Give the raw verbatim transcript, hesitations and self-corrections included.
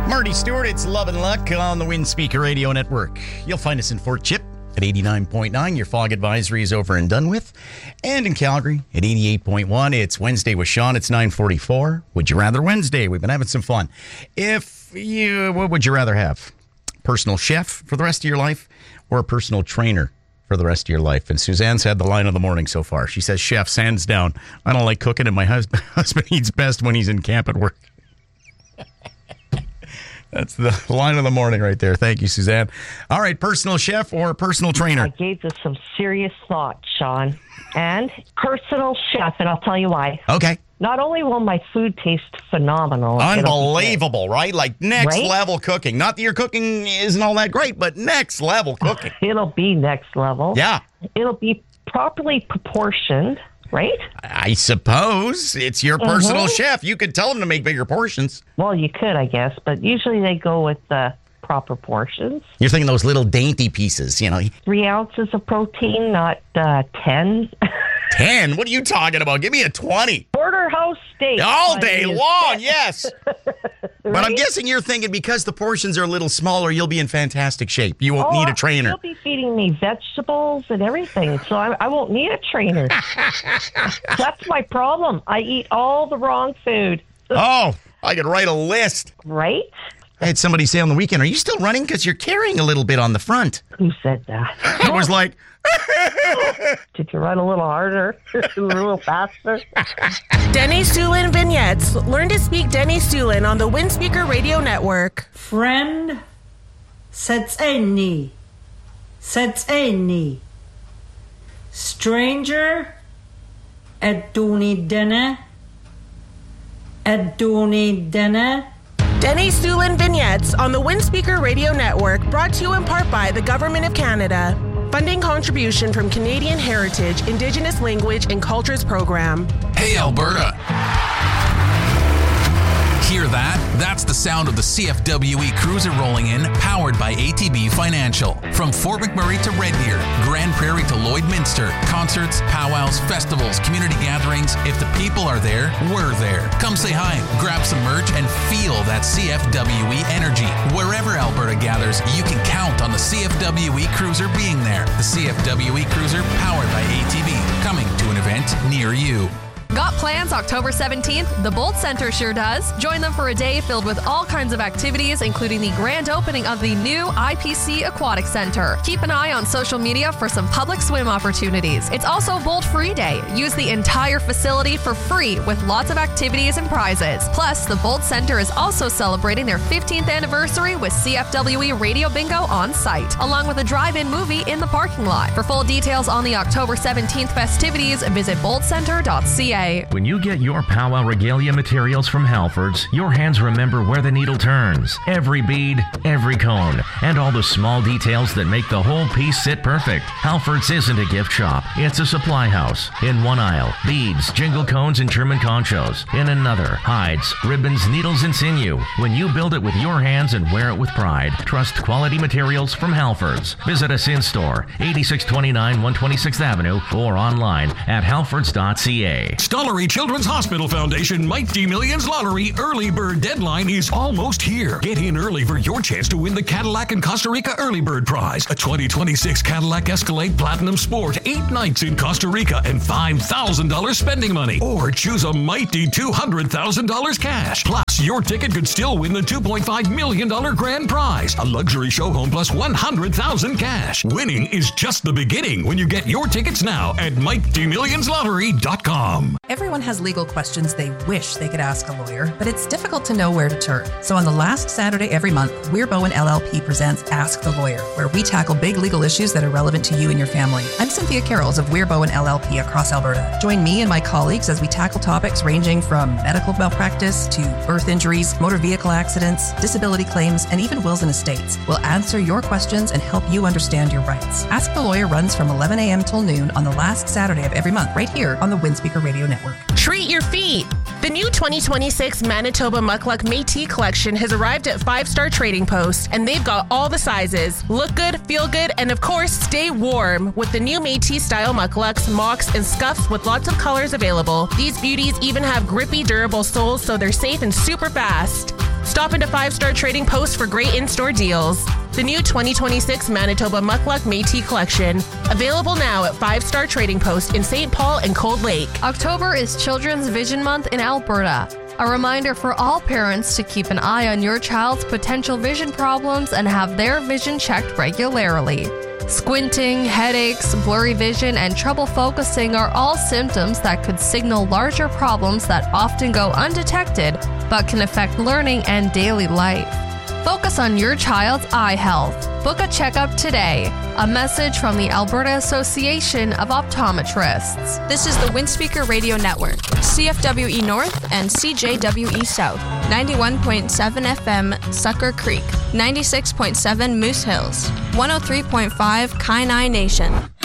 Marty Stewart, it's Love and Luck on the Windspeaker Radio Network. You'll find us in Fort Chip at eighty-nine point nine. Your fog advisory is over and done with. And in Calgary at eighty-eight point one. It's Wednesday with Sean. It's nine forty-four. Would you rather Wednesday? We've been having some fun. If you, what would you rather have? Personal chef for the rest of your life or a personal trainer for the rest of your life? And Suzanne's had the line of the morning so far. She says, chefs, hands down. I don't like cooking, and my husband, husband eats best when he's in camp at work. That's the line of the morning right there. Thank you, Suzanne. All right, personal chef or personal trainer? I gave this some serious thought, Sean. And personal chef, and I'll tell you why. Okay. Not only will my food taste phenomenal. Unbelievable, right? Like next right? level cooking. Not that your cooking isn't all that great, but next level cooking. It'll be next level. Yeah. It'll be properly proportioned, right? I suppose. It's your personal Mm-hmm. chef. You could tell them to make bigger portions. Well, you could, I guess, but usually they go with the proper portions. You're thinking those little dainty pieces, you know. Three ounces of protein, not uh, ten. ten? What are you talking about? Give me a twenty. Porterhouse steak. All day honey, long, yes. But I'm Right? guessing you're thinking because the portions are a little smaller, you'll be in fantastic shape. You won't Oh, need a trainer. You'll be feeding me vegetables and everything, so I, I won't need a trainer. That's my problem. I eat all the wrong food. Oh, I could write a list. Right? I had somebody say on the weekend, are you still running? Because you're carrying a little bit on the front. Who said that? I was like, Did you run a little harder? a little faster? Denny Sulin Vignettes. Learn to speak Denny Sulin on the Windspeaker Radio Network. Friend, Setseni. Setseni. Stranger, Eduni Dene. Eduni Dene. Denny Sulin Vignettes on the Windspeaker Radio Network, brought to you in part by the Government of Canada. Funding contribution from Canadian Heritage, Indigenous Language and Cultures Program. Hey, Alberta. Hear that? That's the sound of the C F W E Cruiser rolling in, powered by A T B Financial. From Fort McMurray to Red Deer, Grand Prairie to Lloydminster, concerts, powwows, festivals, community gatherings. If the people are there, we're there. Come say hi, grab some merch, and feel that C F W E energy. Wherever Alberta gathers, you can count on the C F W E Cruiser being there. The C F W E Cruiser, powered by A T B, coming to an event near you. Got plans October seventeenth? The Bolt Center sure does. Join them for a day filled with all kinds of activities, including the grand opening of the new I P C Aquatic Center. Keep an eye on social media for some public swim opportunities. It's also Bolt Free Day. Use the entire facility for free with lots of activities and prizes. Plus, the Bolt Center is also celebrating their fifteenth anniversary with C F W E Radio Bingo on site, along with a drive-in movie in the parking lot. For full details on the October seventeenth festivities, visit bolt center dot c a. When you get your Powwow Regalia materials from Halfords, your hands remember where the needle turns. Every bead, every cone, and all the small details that make the whole piece sit perfect. Halfords isn't a gift shop. It's a supply house. In one aisle, beads, jingle cones, and German conchos. In another, hides, ribbons, needles, and sinew. When you build it with your hands and wear it with pride, trust quality materials from Halfords. Visit us in store, eighty-six twenty-nine one twenty-sixth Avenue, or online at halfords dot c a. Stollery Children's Hospital Foundation Mighty Millions Lottery early bird deadline is almost here. Get in early for your chance to win the Cadillac and Costa Rica early bird prize, a twenty twenty-six Cadillac Escalade Platinum Sport, eight nights in Costa Rica, and five thousand dollars spending money. Or choose a mighty two hundred thousand dollars cash. Plus, your ticket could still win the two point five million dollars grand prize, a luxury show home plus one hundred thousand dollars cash. Winning is just the beginning when you get your tickets now at mighty millions lottery dot com. Everyone has legal questions they wish they could ask a lawyer, but it's difficult to know where to turn. So on the last Saturday every month, Weir Bowen L L P presents Ask the Lawyer, where we tackle big legal issues that are relevant to you and your family. I'm Cynthia Carrolls of Weir Bowen L L P across Alberta. Join me and my colleagues as we tackle topics ranging from medical malpractice to birth injuries, motor vehicle accidents, disability claims, and even wills and estates. We'll answer your questions and help you understand your rights. Ask the Lawyer runs from eleven a.m. till noon on the last Saturday of every month, right here on the Windspeaker Radio Network. Treat your feet. The new twenty twenty-six Manitoba Mukluk Métis collection has arrived at Five Star Trading Post, and they've got all the sizes. Look good, feel good, and of course, stay warm with the new Métis style mukluks, mocks, and scuffs with lots of colors available. These beauties even have grippy, durable soles, so they're safe and super fast. Stop into Five Star Trading Post for great in-store deals. The new twenty twenty-six Manitoba Mukluk Métis Collection. Available now at Five Star Trading Post in Saint Paul and Cold Lake. October is Children's Vision Month in Alberta. A reminder for all parents to keep an eye on your child's potential vision problems and have their vision checked regularly. Squinting, headaches, blurry vision, and trouble focusing are all symptoms that could signal larger problems that often go undetected but can affect learning and daily life. Focus on your child's eye health. Book a checkup today. A message from the Alberta Association of Optometrists. This is the Windspeaker Radio Network, C F W E North and C J W E South, ninety-one point seven F M Sucker Creek, ninety-six point seven Moose Hills, one oh three point five Kainai Nation.